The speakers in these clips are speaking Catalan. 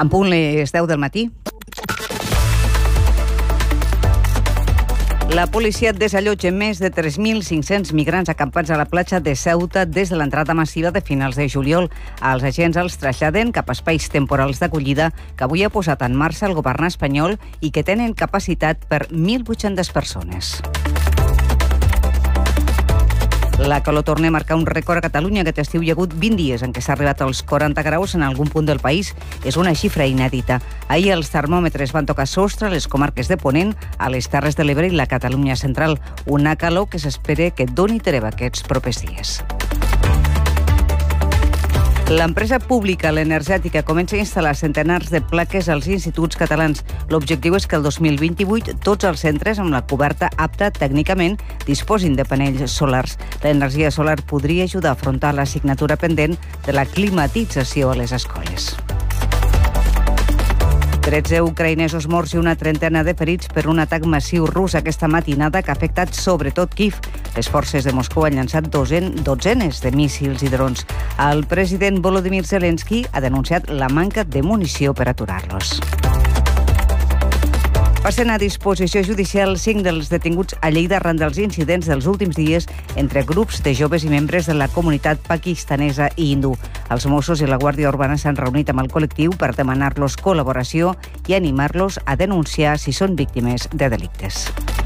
En punt les 10 del matí. La policia desallotja més de 3.500 migrants acampats a la platja de Ceuta des de l'entrada massiva de finals de juliol. Els agents els traslladen cap a espais temporals d'acollida que avui ha posat en marxa el govern espanyol i que tenen capacitat per 1.800 persones. La calor torna a marcar un rècord a Catalunya. Aquest estiu hi ha hagut 20 dies en què s'ha arribat als 40 graus en algun punt del país. És una xifra inèdita. Ahir els termòmetres van tocar sostre a les comarques de Ponent, a les Terres de l'Ebre i la Catalunya central. Una calor que s'espera que doni treva aquests propers dies. L'empresa pública, l'energètica, comença a instal·lar centenars de plaques als instituts catalans. L'objectiu és que el 2028 tots els centres amb la coberta apta tècnicament disposin de panells solars. L'energia solar podria ajudar a afrontar l'assignatura pendent de la climatització a les escoles. 13 ucraïnesos morts i una trentena de ferits per un atac massiu rus aquesta matinada que ha afectat sobretot Kíev. Les forces de Moscou han llançat dotzenes de míssils i drons. El president Volodymyr Zelensky ha denunciat la manca de munició per aturar-los. Passen a disposició judicial 5 dels detinguts a Lleida arran dels incidents dels últims dies entre grups de joves i membres de la comunitat pakistanesa i hindú. Els Mossos i la Guàrdia Urbana s'han reunit amb el col·lectiu per demanar-los col·laboració i animar-los a denunciar si són víctimes de delictes.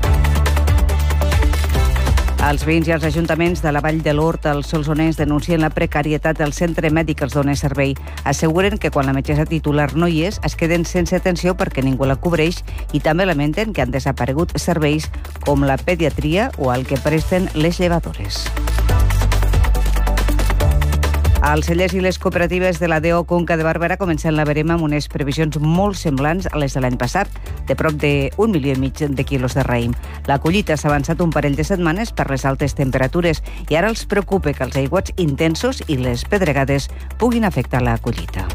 Els veïns i els ajuntaments de la Vall de l'Hort, al Solsonès, denuncien la precarietat del centre mèdic que els dona servei. Asseguren que quan la metgessa titular no hi és, es queden sense atenció perquè ningú la cobreix i també lamenten que han desaparegut serveis com la pediatria o el que presten les llevadores. Els cellers i les cooperatives de la DO Conca de Barberà comencen la verema amb unes previsions molt semblants a les de l'any passat, de prop de 1,5 milió de quilos de raïm. La collita s'ha avançat un parell de setmanes per les altes temperatures i ara els preocupa que els aiguats intensos i les pedregades puguin afectar la collita.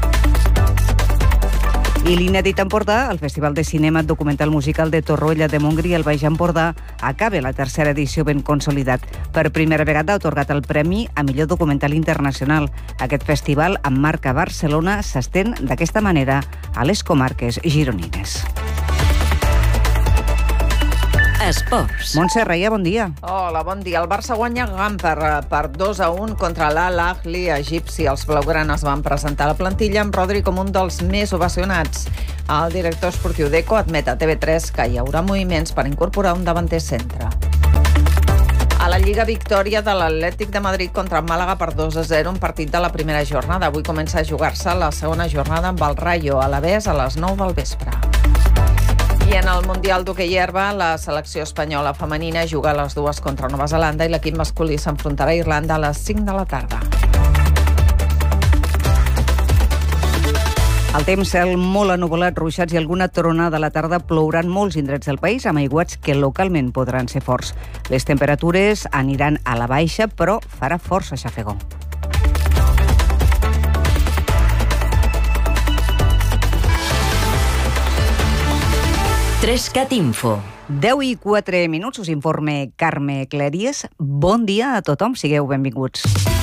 I l'Inèdit Empordà, el Festival de Cinema Documental Musical de Torroella de Montgrí al Baix Empordà, acaba la tercera edició ben consolidat. Per primera vegada ha atorgat el Premi a Millor Documental Internacional. Aquest festival, amb marca Barcelona, s'estén d'aquesta manera a les comarques gironines. Esports. Montse Reia, bon dia. Hola, bon dia. El Barça guanya per 2-1 contra l'Al-Ahly egipci. Els blaugranes van presentar la plantilla amb Rodri com un dels més ovacionats. El director esportiu d'Eco admet a TV3 que hi haurà moviments per incorporar un davanter centre. A la Lliga, victòria de l'Atlètic de Madrid contra el Màlaga per 2-0, un partit de la primera jornada. Avui comença a jugar-se la segona jornada amb el Rayo Alavés a les 9 del vespre. I en el Mundial d'hoquei herba, la selecció espanyola femenina juga a les 2 contra Nova Zelanda i l'equip masculí s'enfrontarà a Irlanda a les 5 de la tarda. El temps, cel molt ennuvolat, ruixats i alguna tronada a la tarda, plouran molts indrets del país amb aiguats que localment podran ser forts. Les temperatures aniran a la baixa, però farà força xafegó. Trescat Info. 10:04, us informa Carme Cleries. Bon dia a tothom, sigueu benvinguts.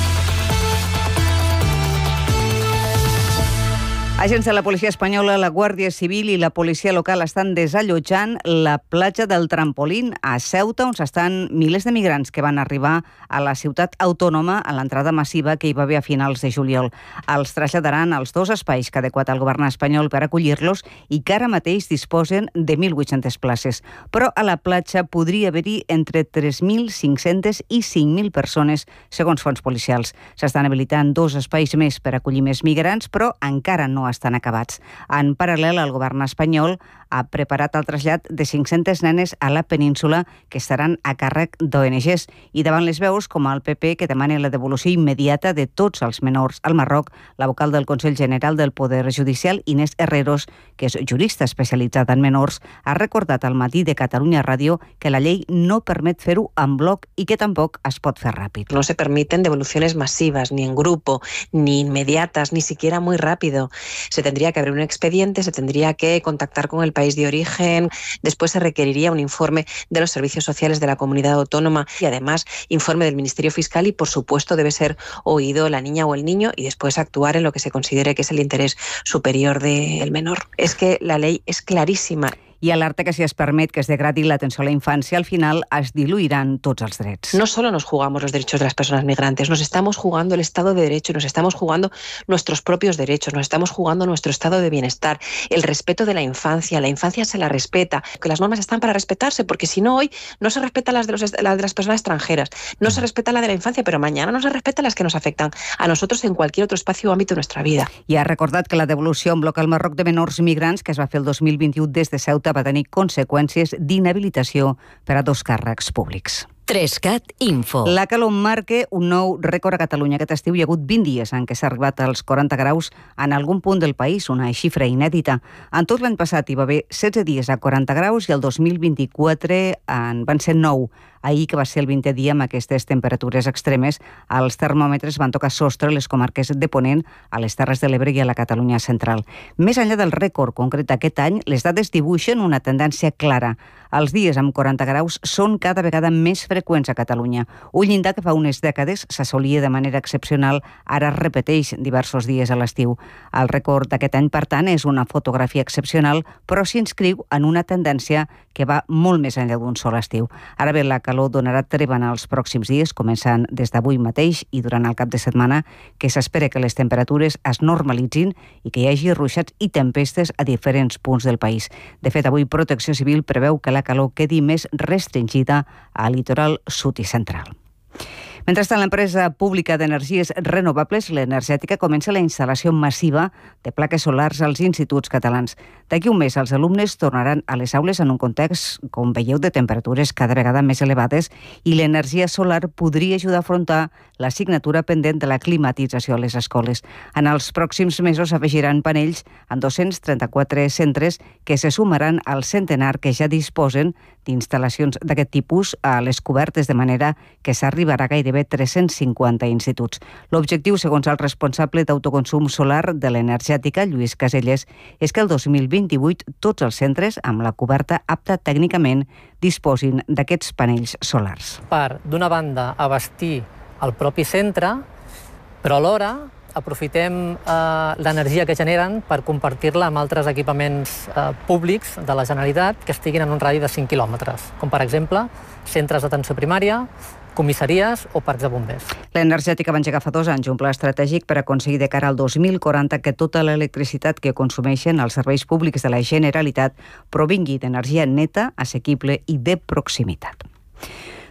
Agents de la policia espanyola, la Guàrdia Civil i la policia local estan desallotjant la platja del Trampolín a Ceuta, on estan milers de migrants que van arribar a la ciutat autònoma a l'entrada massiva que hi va haver a finals de juliol. Els traslladaran als 2 espais que ha adequat el govern espanyol per acollir-los i que ara mateix disposen de 1.800 places. Però a la platja podria haver-hi entre 3.500 i 5.000 persones, segons fonts policials. S'estan habilitant 2 espais més per acollir més migrants, però encara no estan acabats. En paral·lel, el govern espanyol ha preparat el trasllat de 500 nenes a la península que estaran a càrrec d'ONGs. I davant les veus, com el PP, que demana la devolució immediata de tots els menors al Marroc, la vocal del Consell General del Poder Judicial, Inés Herreros, que és jurista especialitzada en menors, ha recordat al Matí de Catalunya Ràdio que la llei no permet fer-ho en bloc i que tampoc es pot fer ràpid. No se permiten devoluciones masivas, ni en grupo, ni inmediatas, ni siquiera muy rápido. se tendría que abrir un expediente, se tendría que contactar con el país de origen, después se requeriría un informe de los servicios sociales de la comunidad autónoma y además informe del Ministerio Fiscal y, por supuesto, debe ser oído la niña o el niño y después actuar en lo que se considere que es el interés superior del menor. Es que la ley es clarísima. I alerta que si es permet que es degradi l'atenció a la infància, al final es diluiran tots els drets. No solo nos jugamos los derechos de las personas migrantes, nos estamos jugando el Estado de Derecho, nos estamos jugando nuestros propios derechos, nos estamos jugando nuestro estado de bienestar, el respeto de la infancia se la respeta, que las normas están para respetarse, porque si no hoy no se respeta las de las personas extranjeras, no se respeta la de la infancia, pero mañana no se respeta las que nos afectan a nosotros en cualquier otro espacio o ámbito de nuestra vida. I ha recordat que la devolució en bloc al Marroc de menors migrants que es va fer el 2021 des de Ceuta va tenir conseqüències d'inhabilitació per a 2 càrrecs públics. 3CAT Info. La calor marca un nou rècord a Catalunya. Aquest estiu hi ha hagut 20 dies en què s'ha arribat als 40 graus en algun punt del país, una xifra inèdita. En tot l'any passat hi va haver 16 dies a 40 graus i el 2024 en van ser 9. Ahir, que va ser el 20è dia amb aquestes temperatures extremes, els termòmetres van tocar sostre a les comarques de Ponent, a les Terres de l'Ebre i a la Catalunya central. Més enllà del rècord concret aquest any, les dades dibuixen una tendència clara. Els dies amb 40 graus són cada vegada més freqüents a Catalunya. Un llindar que fa unes dècades s'assolia de manera excepcional, ara es repeteix diversos dies a l'estiu. El rècord d'aquest any, per tant, és una fotografia excepcional, però s'inscriu en una tendència que va molt més enllà d'un sol estiu. Ara bé, la calor donarà treva en els pròxims dies, començant des d'avui mateix i durant el cap de setmana, que s'espera que les temperatures es normalitzin i que hi hagi ruixats i tempestes a diferents punts del país. De fet, avui Protecció Civil preveu que la calor quedi més restringida al litoral sud i central. Mentrestant, l'empresa pública d'energies renovables, l'Energètica, comença la instal·lació massiva de plaques solars als instituts catalans. D'aquí un mes, els alumnes tornaran a les aules en un context, com veieu, de temperatures cada vegada més elevades i l'energia solar podria ajudar a afrontar l'assignatura pendent de la climatització a les escoles. En els pròxims mesos afegiran panells en 234 centres que se sumaran al centenar que ja disposen d'instal·lacions d'aquest tipus a les cobertes, de manera que s'arribarà a gairebé 350 instituts. L'objectiu, segons el responsable d'autoconsum solar de l'Energètica, Lluís Caselles, és que el 2028 tots els centres amb la coberta apta tècnicament disposin d'aquests panells solars. Per, d'una banda, abastir el propi centre, però alhora aprofitem l'energia que generen per compartir-la amb altres equipaments públics de la Generalitat que estiguin en un radi de 5 quilòmetres, com per exemple centres d'atenció primària, comissaries o parcs de bombers. L'Energètica va engegar fa 2 anys un pla estratègic per aconseguir de cara al 2040 que tota l'electricitat que consumeixen els serveis públics de la Generalitat provingui d'energia neta, assequible i de proximitat.